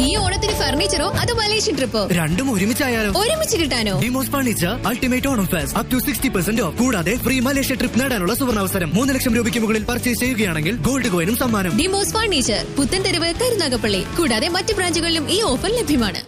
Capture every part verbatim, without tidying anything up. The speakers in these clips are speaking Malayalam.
ഈ ഓണത്തിന് ഫർണിച്ചറോ അതോ മലേഷ്യൻ ട്രിപ്പോ? രണ്ടും ഒരുമിച്ചായാലോ? ഒരുമിച്ച് കിട്ടാനോ? Demos furniture ultimate Onam fest up to sixty percent of. കൂടാതെ ഫ്രീ മലേഷ്യ ട്രിപ്പ് നേടാനുള്ള സുവർണാവസരം. മൂന്ന് ലക്ഷം രൂപയ്ക്ക് മുകളിൽ പർച്ചേസ് ചെയ്യുകയാണെങ്കിൽ ഗോൾഡ് കോയിനും സമ്മാനം. ഡിമോസ് ഫർണിച്ചർ, പുത്തൻതെരുവ്, കരുനാഗപ്പള്ളി. കൂടാതെ മറ്റ് ബ്രാഞ്ചുകളിലും ഈ ഓഫർ ലഭ്യമാണ്.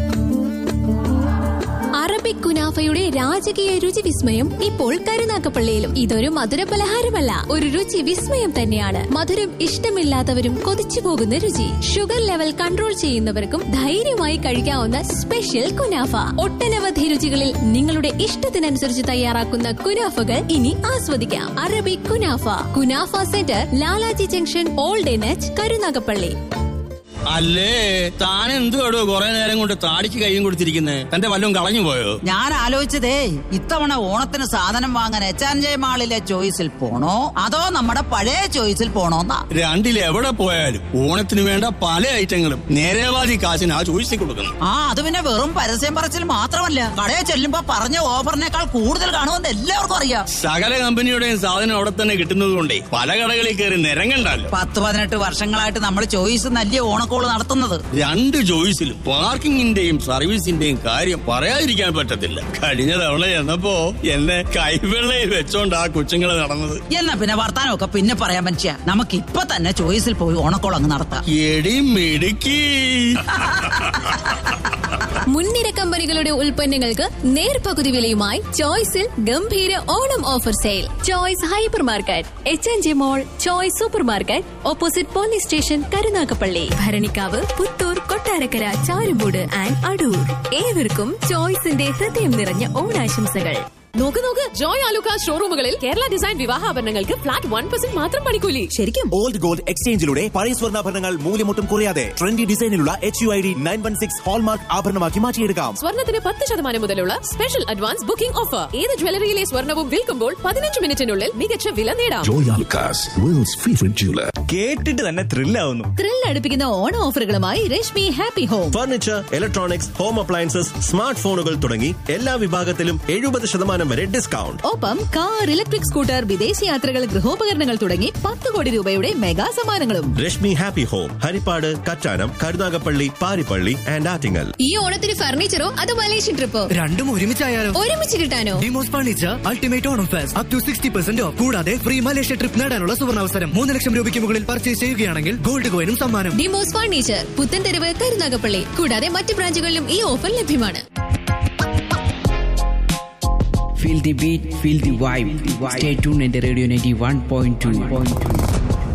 അറബിക് കുനാഫയുടെ രാജകീയ രുചി വിസ്മയം ഇപ്പോൾ കരുനാഗപ്പള്ളിയിലും. ഇതൊരു മധുര പലഹാരമല്ല, ഒരു രുചി വിസ്മയം തന്നെയാണ്. മധുരം ഇഷ്ടമില്ലാത്തവരും കൊതിച്ചു പോകുന്ന രുചി. ഷുഗർ ലെവൽ കൺട്രോൾ ചെയ്യുന്നവർക്കും ധൈര്യമായി കഴിക്കാവുന്ന സ്പെഷ്യൽ കുനാഫ. ഒട്ടനവധി രുചികളിൽ നിങ്ങളുടെ ഇഷ്ടത്തിനനുസരിച്ച് തയ്യാറാക്കുന്ന കുനാഫകൾ ഇനി ആസ്വദിക്കാം. Arabic kunafa, kunafa centre, Lalaji junction, old എനച്ച്, Karunagappally. അല്ലേ താൻ എന്തുവാടോ കുറെ നേരം കൊണ്ട് താടിക്ക് കൈയും കൊടുത്തിരിക്കുന്നേ? തന്റെ വല്ലതും കളഞ്ഞു പോയോ? ഞാൻ ആലോചിച്ചതേ, ഇത്തവണ ഓണത്തിന് സാധനം വാങ്ങാൻ എച്ച് ആൻഡ് ജെ മാളിലെ ചോയ്സിൽ പോണോ അതോ നമ്മുടെ പഴയ ചോയ്സിൽ പോണോന്നാ. രണ്ടിൽ എവിടെ പോയാലും ഓണത്തിന് വേണ്ട പല ഐറ്റങ്ങളും നേരേവാദി കാശിന് ആ ചോയ്സിൽ കൊടുക്കുന്നു. ആ അത് പിന്നെ വെറും പരസ്യം പറച്ചിൽ മാത്രമല്ല, കടയിൽ ചെല്ലുമ്പോ പറഞ്ഞ ഓഫറിനേക്കാൾ കൂടുതൽ കാണുമെന്ന് എല്ലാവർക്കും അറിയാം. സകല കമ്പനിയുടെയും സാധനം അവിടെ തന്നെ കിട്ടുന്നത് കൊണ്ടേ പല കടകളിൽ കയറി നിരങ്ങണ്ടല്ലോ. പത്ത് പതിനെട്ട് വർഷങ്ങളായിട്ട് നമ്മൾ ചോയ്സ് നല്ല ഓണക്കോള് നടത്തുന്നത്. രണ്ട് ചോയ്സിലും പാർക്കിങ്ങിന്റെയും സർവീസിന്റെയും കാര്യം പറയാതിരിക്കാൻ പറ്റത്തില്ല. കഴിഞ്ഞ തവണ എന്നപ്പോ എന്നെ കൈവെള്ളയിൽ വെച്ചോണ്ട് ആ കൊച്ചുങ്ങള് നടന്നത്. എന്നാ പിന്നെ വർത്താനമൊക്കെ പിന്നെ പറയാൻ മനുഷ്യ, നമുക്ക് ഇപ്പൊ തന്നെ ചോയ്സിൽ പോയി ഓണക്കോൾ അങ്ങ് നടത്താം. എടി മിടുക്കി. മുൻനിര കമ്പനികളുടെ ഉൽപ്പന്നങ്ങൾക്ക് നേർപകുതി വിലയുമായി ചോയ്സിൽ ഗംഭീര Onam offer sale. Choice hyper market, H N G mall, choice super market, opposite police station, Karunagappally, Bharanikkavu, Puthur, Kottarakkara, Charummood and Adoor. ഏവർക്കും ചോയ്സിന്റെ ഹൃദയം നിറഞ്ഞ ഓണാശംസകൾ. നോക്ക് നോക്ക്, Joy Alukka ഷോറൂമുകളിൽ Kerala design വിവാഹാഭരണങ്ങൾക്ക് flat one percent മാത്രം പണിക്കൂലി. ശരിക്കും ഓൾഡ് ഗോൾഡ് എക്സ്ചേഞ്ചിലൂടെ പഴയ സ്വർണ്ണാഭരണങ്ങൾ മൂല്യമൊട്ടും കുറയാതെ trendy ഡിസൈനിലുള്ള H U I D nine one six hallmark ആഭരണമാക്കി മാറ്റിയെടുക്കാം. സ്വർണ്ണത്തിന് പത്ത് ശതമാനം മുതലുള്ള സ്പെഷ്യൽ അഡ്വാൻസ് ബുക്കിംഗ് ഓഫർ. ഏത് ജ്വല്ലറിയിലെ സ്വർണ്ണവും വിൽക്കുമ്പോൾ പതിനഞ്ച് മിനിറ്റിനുള്ളിൽ മികച്ച വില നേടാം. Joy Alukkas, worlds favourite jeweller. കേട്ടിട്ട് തന്നെ ത്രില്ലാവുന്നു. ത്രിൽ അടുപ്പിക്കുന്ന ഓണ ഓഫറുകളുമായി Rashmi happy home. Furniture, electronics, home appliances, smart ഫോണുകൾ തുടങ്ങി എല്ലാ വിഭാഗത്തിലും എഴുപത് ശതമാനം വരെ ഡിസ്കൗണ്ട്. ഒപ്പം കാർ, ഇലക്ട്രിക് സ്കൂട്ടർ, വിദേശ യാത്രകൾ, ഗൃഹോപകരണങ്ങൾ തുടങ്ങി പത്ത് കോടി രൂപയുടെ മെഗാ സമ്മാനങ്ങളും. Rashmi happy home, Harippad, Kattanam, Karunagappally, Parippally and Attingal. ഈ ഓണത്തിന് ഫർണിച്ചറോ അതോ മലേഷ്യൻ ട്രിപ്പോ? രണ്ടും ഒരുമിച്ചായാലോ? ഒരുമിച്ച് കിട്ടാനോ? Demos furniture ultimate Onam fest up to sixty percent of. കൂടാതെ ഫ്രീ മലേഷ്യ ട്രിപ്പ് നേടാനുള്ള സുവർണാവസരം. മൂന്ന് ലക്ഷം രൂപയ്ക്ക് മുകളിൽ പർച്ചേസ് ചെയ്യുകയാണെങ്കിൽ ഗോൾഡ് കോയിനും സമ്മാനം. ഡിമോസ് ഫർണിച്ചർ, പുത്തൻതെരുവ്, കരുനാഗപ്പള്ളി. കൂടാതെ മറ്റ് ബ്രാഞ്ചുകളിലും ഈ ഓഫർ ലഭ്യമാണ്. Feel the beat, feel the vibe. Stay tuned at the Radio ninety-one point two.